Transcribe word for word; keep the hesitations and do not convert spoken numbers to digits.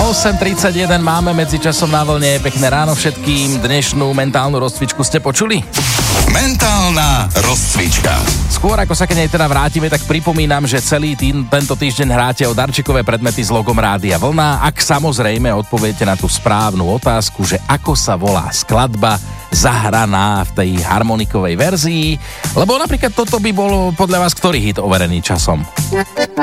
osem tridsaťjeden máme medzičasom na vlne. Pekné ráno všetkým. Dnešnú mentálnu rozcvičku ste počuli? Mentálna rozcvička. Skôr ako sa k nej teda vrátime, tak pripomínam, že celý tý, tento týždeň hráte o darčekové predmety s logom Rádia Vlna, ak samozrejme odpoviete na tú správnu otázku, že ako sa volá skladba zahraná v tej harmonikovej verzii, lebo napríklad toto by bolo podľa vás ktorý hit overený časom?